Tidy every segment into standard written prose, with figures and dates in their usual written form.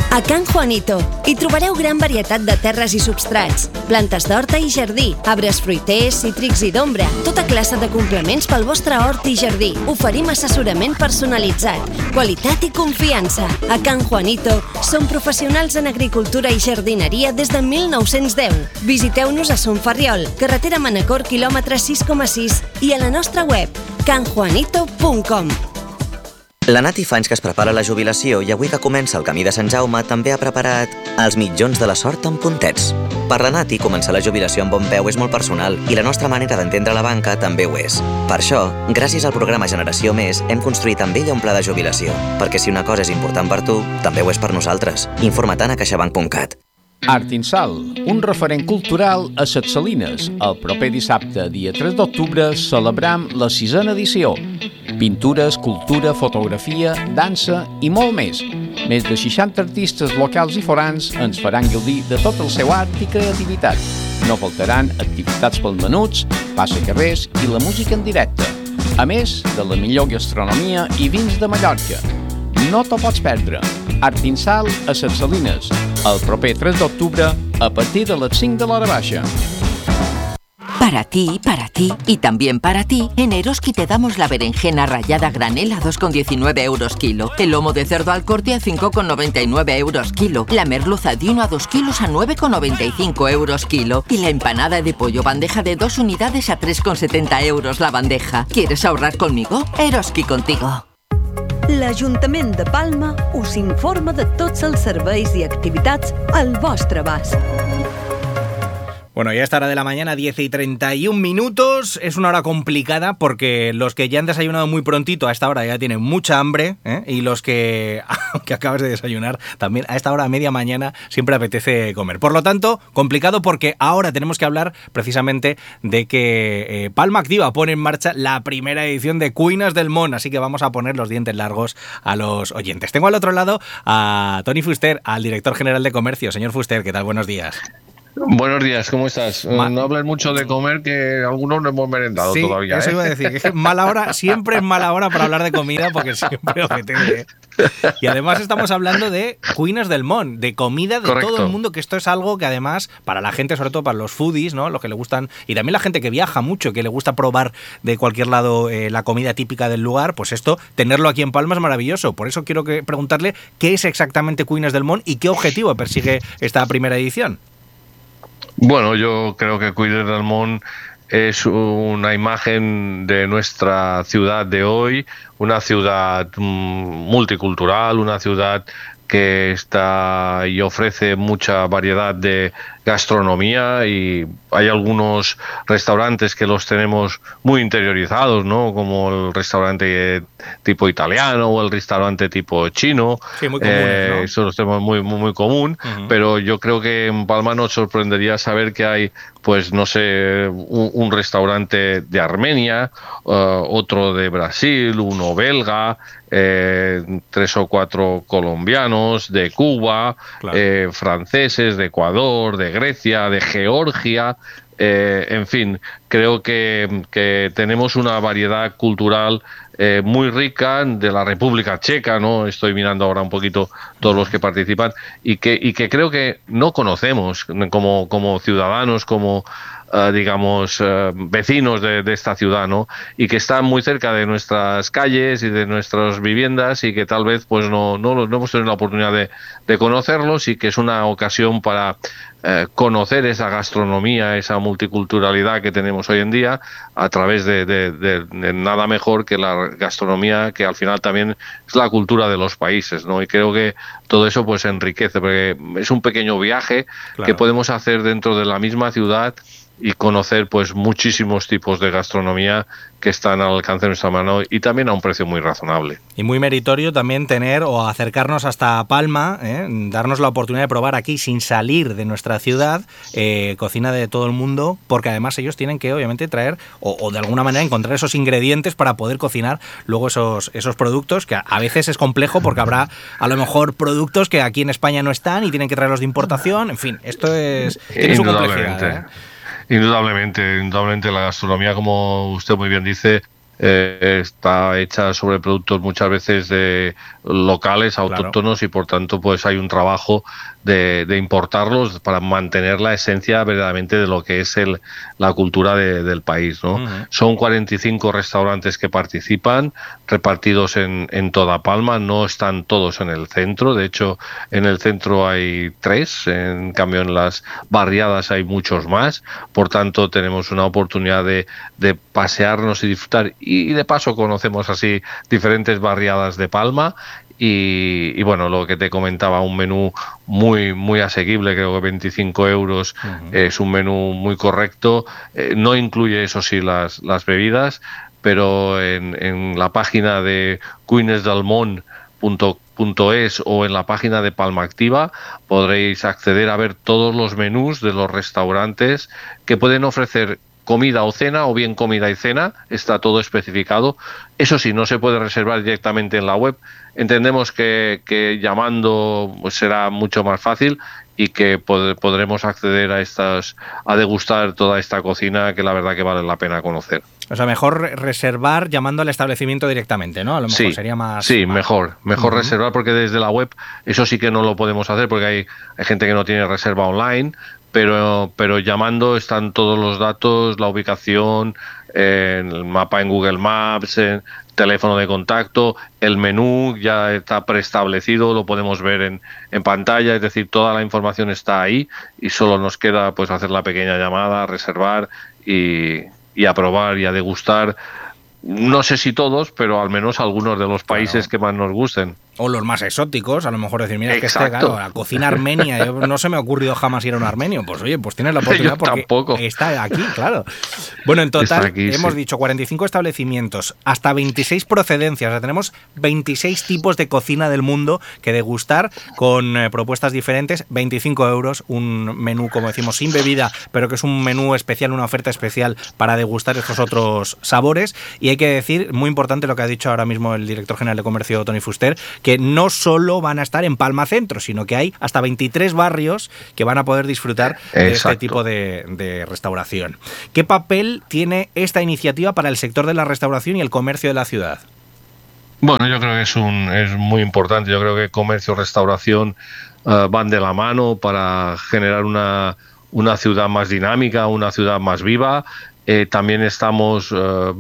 A Can Juanito hi trobareu gran varietat de terres i substrats, plantes d'horta i jardí, arbres fruiters, cítrics i d'ombra, tota classe de complements pel vostre hort i jardí. Oferim assessorament personalitzat, qualitat i confiança. A Can Juanito som professionals en agricultura i jardineria des de 1910. Visiteu-nos a Son Ferriol, carretera Manacor, quilòmetre 6,6 i a la nostra web canjuanito.com. La Nati fa anys que es prepara la jubilació i avui que comença el camí de Sant Jaume també ha preparat els mitjons de la sort amb puntets. Per la Nati, començar la jubilació amb bon peu és molt personal i la nostra manera d'entendre la banca també ho és. Per això, gràcies al programa Generació Més, hem construït amb ella un pla de jubilació, perquè si una cosa és important per tu, també ho és per nosaltres. Informa-te'n a caixabank.cat. Artinsal, un referent cultural a Ses Salines. El proper dissabte, dia 3 d'octubre, celebram la 6a edició. Pintura, escultura, fotografia, dansa i molt més. Més de 60 artistes locals i forans ens faran gaudir de tot el seu art i creativitat. No faltaran activitats pels menuts, passacarrers i la música en directe. A més de la millor gastronomia i vins de Mallorca. No t'ho pots perdre. Artinsal a Ses Salines, el proper 3 d'octubre a partir de les 5 de l'hora baixa. Para ti y también para ti, en Eroski te damos la berenjena rallada a granel a 2,19 euros kilo, el lomo de cerdo al corte a 5,99 euros kilo, la merluza de 1 a 2 kilos a 9,95 euros kilo y la empanada de pollo bandeja de 2 unidades a 3,70 euros la bandeja. ¿Quieres ahorrar conmigo? Eroski contigo. L'Ajuntament de Palma us informa de tots els serveis i activitats al vostre abast. Bueno, ya a esta hora de la mañana, 10:31. Es una hora complicada porque los que ya han desayunado muy prontito a esta hora ya tienen mucha hambre, y los que acabas de desayunar también a esta hora, a media mañana, siempre apetece comer. Por lo tanto, complicado porque ahora tenemos que hablar precisamente de que Palma Activa pone en marcha la primera edición de Cuinas del Món, así que vamos a poner los dientes largos a los oyentes. Tengo al otro lado a Toni Fuster, al director general de Comercio. Señor Fuster, ¿qué tal? Buenos días. Buenos días, ¿cómo estás? No hables mucho de comer, que algunos no hemos merendado todavía. Eso iba a decir, que es mala hora, siempre es mala hora para hablar de comida porque siempre apetece. Y además estamos hablando de Cuinas del Món, de comida de Correcto. todo el mundo, que esto es algo que además para la gente, sobre todo para los foodies, ¿no? Los que le gustan, y también la gente que viaja mucho, que le gusta probar de cualquier lado la comida típica del lugar, pues esto, tenerlo aquí en Palma es maravilloso. Por eso quiero preguntarle qué es exactamente Cuinas del Món y qué objetivo persigue esta primera edición. Bueno, yo creo que Cuinas del Món es una imagen de nuestra ciudad de hoy, una ciudad multicultural, una ciudad que está y ofrece mucha variedad de gastronomía, y hay algunos restaurantes que los tenemos muy interiorizados, ¿no? Como el restaurante tipo italiano o el restaurante tipo chino. Sí, muy comunes, ¿no? Eso los tenemos muy común, pero yo creo que en Palma nos sorprendería saber que hay, pues no sé, un restaurante de Armenia, otro de Brasil, uno belga, 3 o 4 colombianos, de Cuba, claro, franceses, de Ecuador, de Grecia, de Georgia, en fin, creo que tenemos una variedad cultural muy rica, de la República Checa, ¿no? Estoy mirando ahora un poquito todos los que participan, y que creo que no conocemos como ciudadanos, como digamos, vecinos de esta ciudad, ¿no? Y que están muy cerca de nuestras calles y de nuestras viviendas, y que tal vez pues no hemos tenido la oportunidad de conocerlos, y que es una ocasión para conocer esa gastronomía, esa multiculturalidad que tenemos hoy en día, a través de nada mejor que la gastronomía, que al final también es la cultura de los países, ¿no? Y creo que todo eso pues enriquece, porque es un pequeño viaje, claro, que podemos hacer dentro de la misma ciudad y conocer pues muchísimos tipos de gastronomía que están al alcance de nuestra mano, y también a un precio muy razonable. Y muy meritorio también tener o acercarnos hasta Palma, darnos la oportunidad de probar aquí sin salir de nuestra ciudad, cocina de todo el mundo, porque además ellos tienen que obviamente traer o de alguna manera encontrar esos ingredientes para poder cocinar luego esos productos, que a veces es complejo porque habrá a lo mejor productos que aquí en España no están y tienen que traerlos de importación. En fin, esto tiene su complejidad. Indudablemente la gastronomía, como usted muy bien dice, está hecha sobre productos muchas veces de locales, autóctonos, y por tanto pues hay un trabajo de importarlos para mantener la esencia verdaderamente de lo que es la cultura del país, ¿no? Son 45 restaurantes que participan, repartidos en toda Palma, no están todos en el centro, de hecho en el centro hay 3, en cambio en las barriadas hay muchos más, por tanto tenemos una oportunidad de pasearnos y disfrutar, y de paso conocemos así diferentes barriadas de Palma. Y bueno, lo que te comentaba, un menú muy asequible, creo que 25 euros es un menú muy correcto, no incluye eso sí las bebidas, pero en la página de cuinesdelmont.es o en la página de Palma Activa podréis acceder a ver todos los menús de los restaurantes que pueden ofrecer comida o cena, o bien comida y cena, está todo especificado. Eso sí, no se puede reservar directamente en la web. Entendemos que llamando pues será mucho más fácil y que podremos acceder a degustar toda esta cocina, que la verdad que vale la pena conocer. O sea, mejor reservar llamando al establecimiento directamente, ¿no? A lo mejor sería más... Sí, mejor reservar, porque desde la web eso sí que no lo podemos hacer, porque hay gente que no tiene reserva online, pero llamando están todos los datos, la ubicación, el mapa en Google Maps, el teléfono de contacto, el menú ya está preestablecido, lo podemos ver en pantalla, es decir, toda la información está ahí y solo nos queda pues hacer la pequeña llamada, reservar y a probar y a degustar. No sé si todos, pero al menos algunos de los países que más nos gusten. O los más exóticos, a lo mejor decir, mira, es que la cocina armenia, no se me ha ocurrido jamás ir a un armenio. Pues oye, pues tienes la oportunidad porque tampoco. Está aquí, claro. Bueno, en total aquí, hemos dicho 45 establecimientos, hasta 26 procedencias. O sea, tenemos 26 tipos de cocina del mundo que degustar con propuestas diferentes. 25 euros, un menú, como decimos, sin bebida, pero que es un menú especial, una oferta especial para degustar estos otros sabores. Y hay que decir, muy importante lo que ha dicho ahora mismo el director general de comercio, Toni Fuster, que no solo van a estar en Palma Centro, sino que hay hasta 23 barrios que van a poder disfrutar de este tipo de restauración. ¿Qué papel tiene esta iniciativa para el sector de la restauración y el comercio de la ciudad? Bueno, yo creo que es muy importante. Yo creo que comercio y restauración van de la mano para generar una ciudad más dinámica, una ciudad más viva. También estamos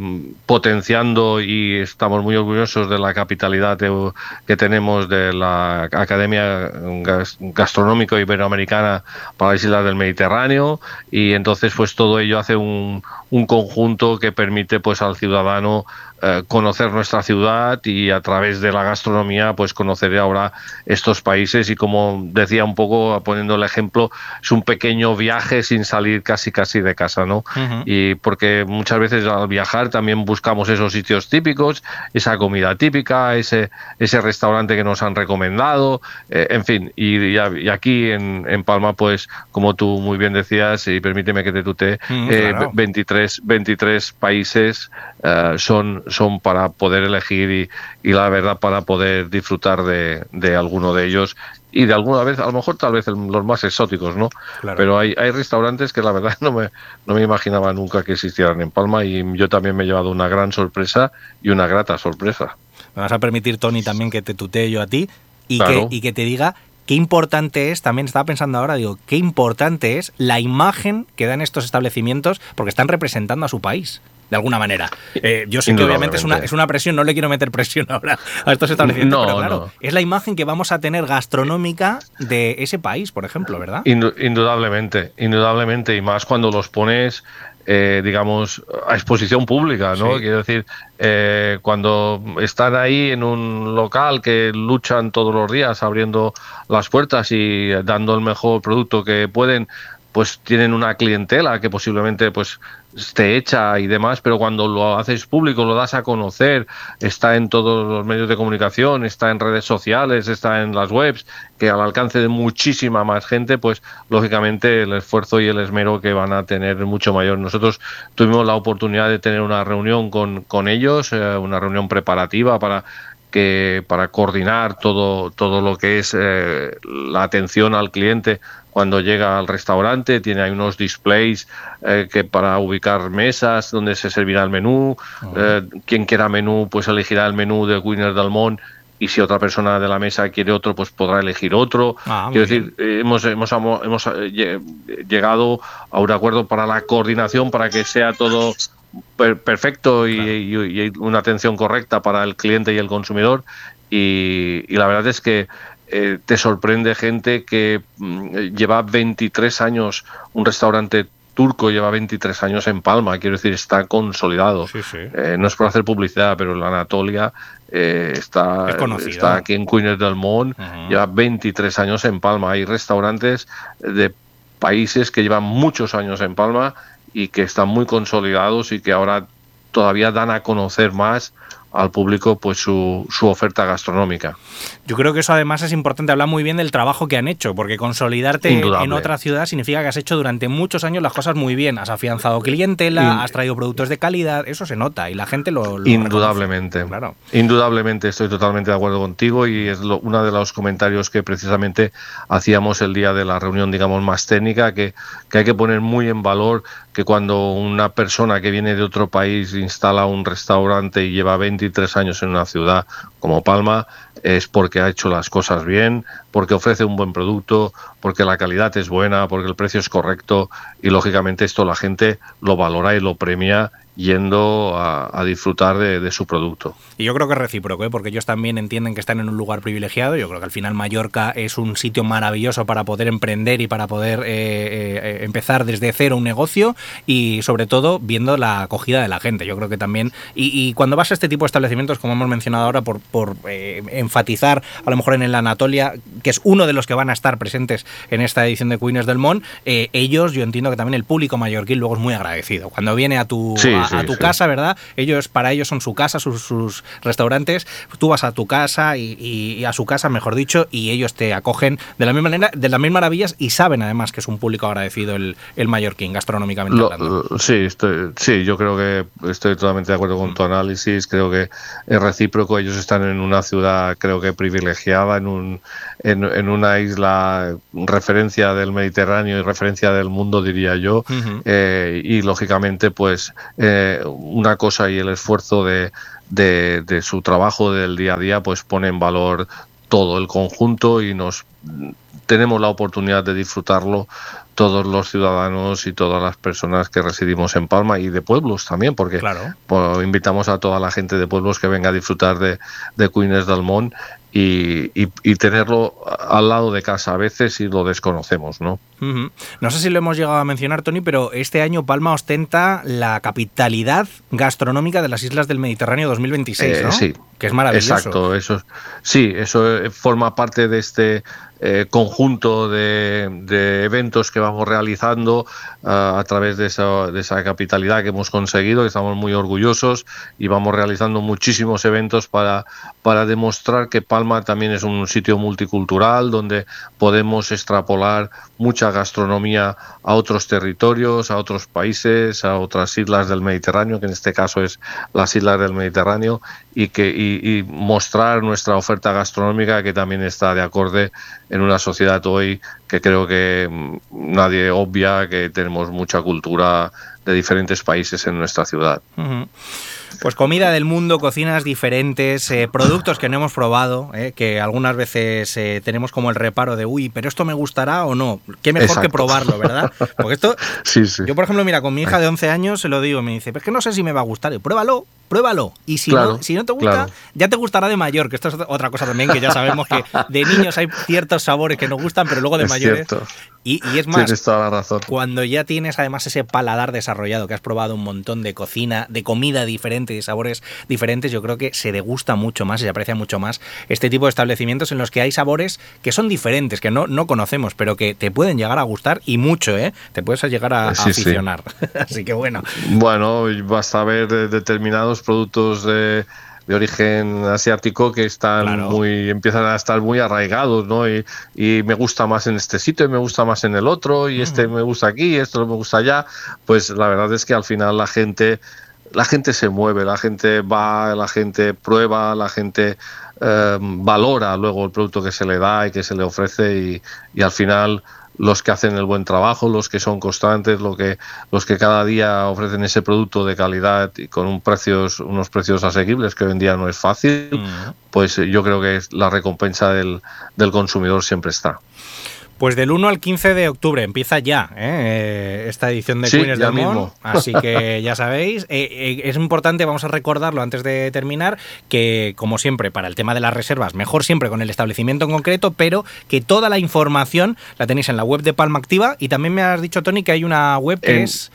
potenciando y estamos muy orgullosos de la capitalidad que tenemos de la Academia Gastronómica Iberoamericana para las Islas del Mediterráneo, y entonces pues todo ello hace un conjunto que permite pues al ciudadano conocer nuestra ciudad, y a través de la gastronomía pues conocer ahora estos países, y como decía un poco poniendo el ejemplo, es un pequeño viaje sin salir casi de casa, ¿no? Y porque muchas veces al viajar también buscamos esos sitios típicos, esa comida típica, ese restaurante que nos han recomendado, en fin, y aquí en Palma pues como tú muy bien decías, y permíteme que te tutee, claro. 23 países son para poder elegir y la verdad para poder disfrutar de alguno de ellos, y de alguna vez, a lo mejor tal vez los más exóticos, ¿no? Claro. Pero hay restaurantes que la verdad no me imaginaba nunca que existieran en Palma, y yo también me he llevado una gran sorpresa y una grata sorpresa. Me vas a permitir, Toni, también que te tutee yo a ti y, claro, que te diga qué importante es, también estaba pensando ahora, digo, qué importante es la imagen que dan estos establecimientos, porque están representando a su país, de alguna manera. Yo sé que obviamente es una presión, no le quiero meter presión ahora a estos establecimientos, pero claro, es la imagen que vamos a tener gastronómica de ese país, por ejemplo, ¿verdad? Indudablemente, y más cuando los pones digamos, a exposición pública, ¿no? Sí. Quiero decir, cuando están ahí en un local que luchan todos los días abriendo las puertas y dando el mejor producto que pueden, pues tienen una clientela que posiblemente pues esté hecha y demás, pero cuando lo haces público, lo das a conocer, está en todos los medios de comunicación, está en redes sociales, está en las webs, que al alcance de muchísima más gente, pues lógicamente el esfuerzo y el esmero que van a tener es mucho mayor. Nosotros tuvimos la oportunidad de tener una reunión con ellos, una reunión preparativa para que para coordinar todo lo que es la atención al cliente cuando llega al restaurante. Tiene ahí unos displays que para ubicar mesas donde se servirá el menú. Quien quiera menú pues elegirá el menú de Cuines del Mont, y si otra persona de la mesa quiere otro, pues podrá elegir otro. Quiero decir, hemos llegado a un acuerdo para la coordinación, para que sea todo perfecto y una atención correcta para el cliente y el consumidor. Y la verdad es que te sorprende gente que lleva 23 años, un restaurante turco lleva 23 años en Palma, quiero decir, está consolidado. Sí. No es por hacer publicidad, pero la Anatolia está aquí en Cuines del Mont, lleva 23 años en Palma. Hay restaurantes de países que llevan muchos años en Palma y que están muy consolidados y que ahora todavía dan a conocer más al público pues su oferta gastronómica. Yo creo que eso además es importante, hablar muy bien del trabajo que han hecho, porque consolidarte en otra ciudad significa que has hecho durante muchos años las cosas muy bien, has afianzado clientela, has traído productos de calidad, eso se nota y la gente lo indudablemente, reconoce. Claro. Indudablemente, estoy totalmente de acuerdo contigo, y es uno de los comentarios que precisamente hacíamos el día de la reunión, digamos, más técnica, que hay que poner muy en valor que cuando una persona que viene de otro país instala un restaurante y lleva 23 años en una ciudad como Palma, es porque ha hecho las cosas bien, porque ofrece un buen producto, porque la calidad es buena, porque el precio es correcto, y lógicamente esto la gente lo valora y lo premia yendo a disfrutar de su producto. Y yo creo que es recíproco, porque ellos también entienden que están en un lugar privilegiado. Yo creo que al final Mallorca es un sitio maravilloso para poder emprender y para poder empezar desde cero un negocio, y sobre todo viendo la acogida de la gente. Yo creo que también, y cuando vas a este tipo de establecimientos, como hemos mencionado ahora, por enfatizar a lo mejor en el Anatolia, que es uno de los que van a estar presentes en esta edición de Cuines del Mont, ellos, yo entiendo que también el público mallorquí luego es muy agradecido. Cuando viene a tu casa, ¿verdad? Para ellos son su casa, sus restaurantes. Tú vas a tu casa y a su casa, mejor dicho, y ellos te acogen de la misma manera, de las mismas maravillas, y saben además que es un público agradecido el mallorquín, gastronómicamente hablando. Sí, yo creo que estoy totalmente de acuerdo con tu análisis. Creo que es recíproco. Ellos están en una ciudad, creo que privilegiada, en una isla referencia del Mediterráneo y referencia del mundo, diría yo. Y lógicamente, pues una cosa y el esfuerzo de su trabajo del día a día pues pone en valor todo el conjunto, y tenemos la oportunidad de disfrutarlo todos los ciudadanos y todas las personas que residimos en Palma, y de pueblos también, porque pues, invitamos a toda la gente de pueblos que venga a disfrutar de Cuines del Mont y tenerlo al lado de casa a veces, si lo desconocemos, ¿no? No sé si lo hemos llegado a mencionar, Toni, pero este año Palma ostenta la capitalidad gastronómica de las Islas del Mediterráneo 2026, ¿no? Sí. Que es maravilloso. Exacto, eso forma parte de este conjunto de eventos que vamos realizando a través de esa capitalidad que hemos conseguido, que estamos muy orgullosos, y vamos realizando muchísimos eventos para demostrar que Palma también es un sitio multicultural donde podemos extrapolar mucha gastronomía a otros territorios, a otros países, a otras islas del Mediterráneo, que en este caso es las islas del Mediterráneo, y mostrar nuestra oferta gastronómica, que también está de acorde en una sociedad hoy que creo que nadie obvia que tenemos mucha cultura de diferentes países en nuestra ciudad. Pues comida del mundo, cocinas diferentes, productos que no hemos probado, que algunas veces tenemos como el reparo de pero ¿esto me gustará o no? Qué mejor que probarlo, ¿verdad? Porque esto, yo por ejemplo, mira, con mi hija de 11 años se lo digo, me dice, pero es que no sé si me va a gustar, y pruébalo, y si no te gusta, ya te gustará de mayor, que esto es otra cosa también, que ya sabemos que de niños hay ciertos sabores que nos gustan, pero luego de mayores... Y es más, tienes toda la razón. Cuando ya tienes además ese paladar desarrollado, que has probado un montón de comida diferente, de sabores diferentes, yo creo que se degusta mucho más y se aprecia mucho más este tipo de establecimientos en los que hay sabores que son diferentes, que no conocemos, pero que te pueden llegar a gustar, y mucho, te puedes llegar a aficionar. Así que bueno. Bueno, basta ver determinados productos de origen asiático que empiezan a estar muy arraigados, ¿no? Y me gusta más en este sitio y me gusta más en el otro, y este me gusta aquí y esto me gusta allá. Pues la verdad es que al final la gente la gente se mueve, la gente va, la gente prueba, la gente valora luego el producto que se le da y que se le ofrece y al final los que hacen el buen trabajo, los que son constantes, los que cada día ofrecen ese producto de calidad y con unos precios asequibles, que hoy en día no es fácil, pues yo creo que la recompensa del consumidor siempre está. Pues del 1 al 15 de octubre empieza ya esta edición de Cuines del Món, así que ya sabéis. Es importante, vamos a recordarlo antes de terminar, que como siempre para el tema de las reservas, mejor siempre con el establecimiento en concreto, pero que toda la información la tenéis en la web de Palma Activa y también me has dicho, Toni, que hay una web que es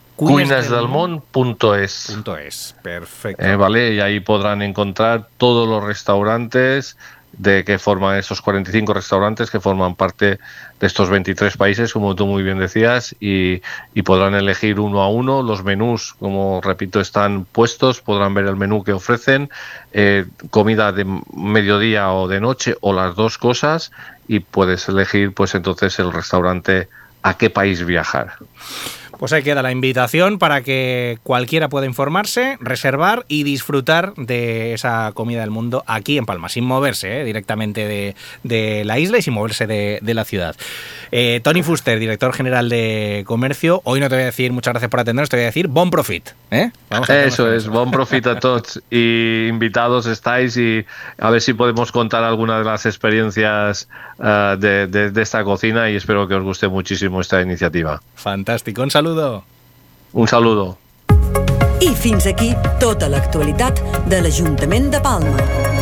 cuinesdelmont.es. Perfecto. Vale, y ahí podrán encontrar todos los restaurantes que forman esos 45 restaurantes que forman parte de estos 23 países, como tú muy bien decías, y podrán elegir uno a uno. Los menús, como repito, están puestos, podrán ver el menú que ofrecen, comida de mediodía o de noche o las dos cosas, y puedes elegir pues entonces el restaurante a qué país viajar. Pues ahí queda la invitación para que cualquiera pueda informarse, reservar y disfrutar de esa comida del mundo aquí en Palma, sin moverse directamente de la isla y sin moverse de la ciudad. Toni Fuster, director general de Comercio, hoy no te voy a decir muchas gracias por atendernos, te voy a decir bon profit. Eso es, bon profit a todos y invitados estáis y a ver si podemos contar alguna de las experiencias de esta cocina y espero que os guste muchísimo esta iniciativa. Fantàstic, un saludo. Un saludo. I fins aquí tota l'actualitat de l'Ajuntament de Palma.